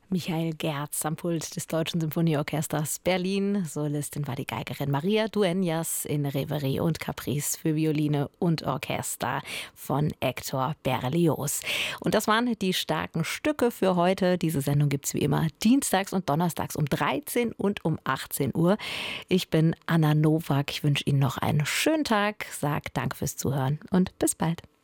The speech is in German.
Michael Gerz am Pult des Deutschen Symphonieorchesters Berlin. Solistin war die Geigerin Maria Dueñas in Reverie und Caprice für Violine und Orchester von Hector Berlioz. Und das waren die starken Stücke für heute. Diese Sendung gibt es wie immer dienstags und donnerstags um 13 und um 18 Uhr. Ich bin Anna Nowak. Ich wünsche Ihnen noch einen schönen Tag. Sag danke fürs Zuhören und bis bald.